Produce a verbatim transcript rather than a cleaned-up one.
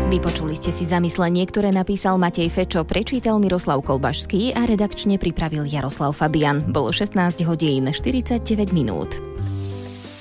Vypočuli ste si zamyslenie, ktoré napísal Matej Fečo, prečítal Miroslav Kolbašský a redakčne pripravil Jaroslav Fabian. Bolo šestnásť hodín štyridsaťdeväť minút.